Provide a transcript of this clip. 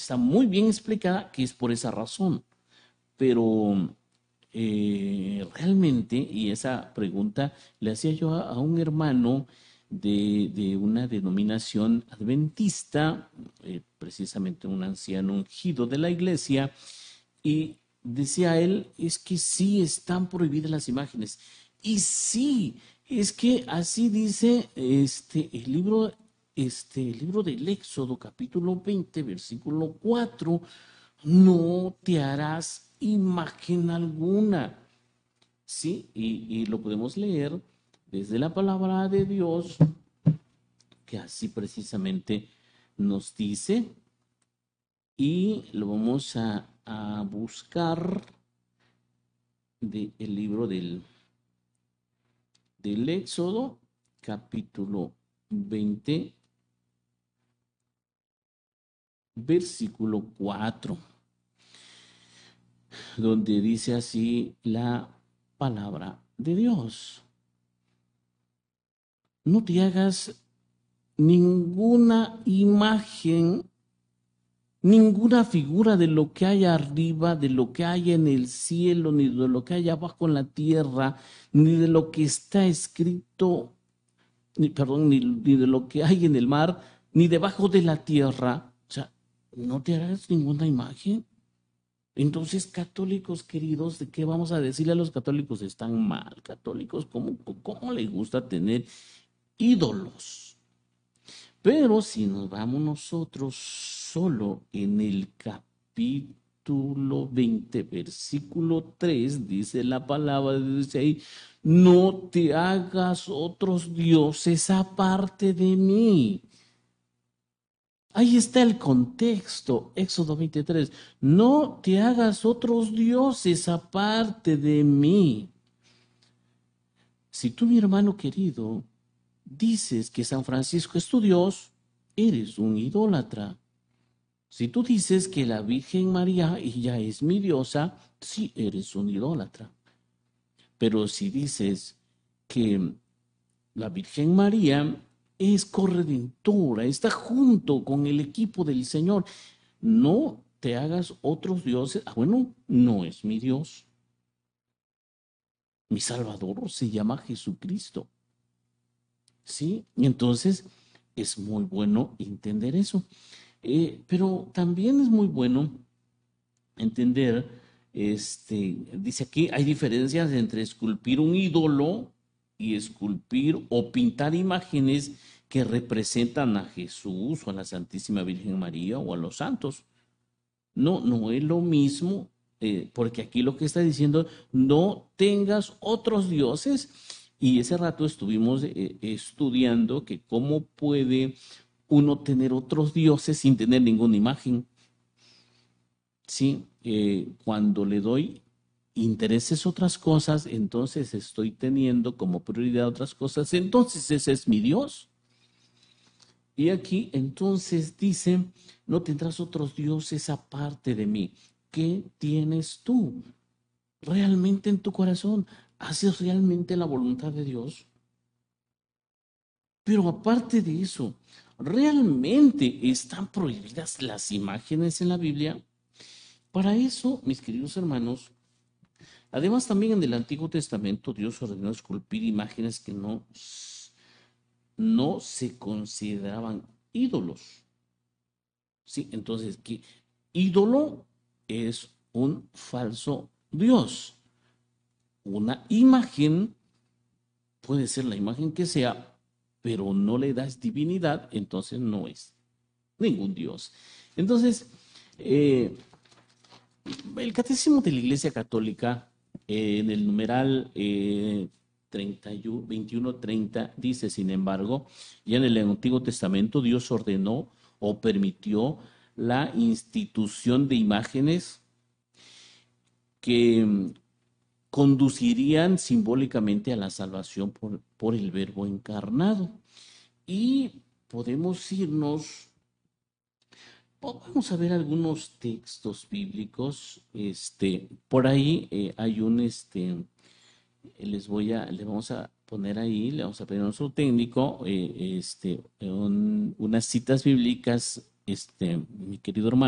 está muy bien explicada que es por esa razón. Pero realmente, y esa pregunta le hacía yo a un hermano de una denominación adventista, precisamente un anciano ungido de la iglesia, y decía él, es que sí están prohibidas las imágenes. Y sí, es que así dice el libro del Éxodo, capítulo 20 versículo 4. No te harás imagen alguna. Sí, y lo podemos leer desde la palabra de Dios, que así precisamente nos dice, y lo vamos a buscar del libro del Éxodo, capítulo 20 versículo 4, donde dice así la palabra de Dios. No te hagas ninguna imagen, ninguna figura de lo que hay arriba, de lo que hay en el cielo, ni de lo que hay abajo en la tierra, ni de lo que está escrito, ni de lo que hay en el mar, ni debajo de la tierra. O sea, no te hagas ninguna imagen. Entonces, católicos queridos, ¿de qué vamos a decirle a los católicos? Están mal, católicos, ¿cómo les gusta tener ídolos? Pero si nos vamos nosotros solo en el capítulo 20 versículo 3 dice la palabra de Dios ahí, no te hagas otros dioses aparte de mí. Ahí está el contexto, Éxodo 23. No te hagas otros dioses aparte de mí. Si tú, mi hermano querido, dices que San Francisco es tu Dios, eres un idólatra. Si tú dices que la Virgen María, ella es mi diosa, sí eres un idólatra. Pero si dices que la Virgen María es corredentora, está junto con el equipo del Señor, no te hagas otros dioses. Ah, bueno, no es mi Dios. Mi Salvador se llama Jesucristo. ¿Sí? Y entonces es muy bueno entender eso. Pero también es muy bueno entender, dice aquí, hay diferencias entre esculpir un ídolo y esculpir o pintar imágenes que representan a Jesús o a la Santísima Virgen María o a los santos. No, no es lo mismo, porque aquí lo que está diciendo, no tengas otros dioses. Y ese rato estuvimos estudiando que cómo puede uno tener otros dioses sin tener ninguna imagen. Sí, cuando le doy intereses a otras cosas, entonces estoy teniendo como prioridad otras cosas, entonces ese es mi Dios. Y aquí entonces dice, no tendrás otros dioses aparte de mí. ¿Qué tienes tú realmente en tu corazón? ¿Haces realmente la voluntad de Dios? Pero aparte de eso, ¿realmente están prohibidas las imágenes en la Biblia? Para eso, mis queridos hermanos, además también en el Antiguo Testamento Dios ordenó esculpir imágenes que no se consideraban ídolos. Sí, entonces, ¿qué? Ídolo es un falso Dios. Una imagen puede ser la imagen que sea, pero no le das divinidad, entonces no es ningún Dios. Entonces, el Catecismo de la Iglesia Católica, en el numeral 21:30, dice, sin embargo, ya en el Antiguo Testamento Dios ordenó o permitió la institución de imágenes que conducirían simbólicamente a la salvación por el Verbo encarnado. Y podemos irnos, vamos a ver algunos textos bíblicos. Por ahí hay le vamos a poner ahí, le vamos a pedir a nuestro técnico, unas citas bíblicas, mi querido hermano.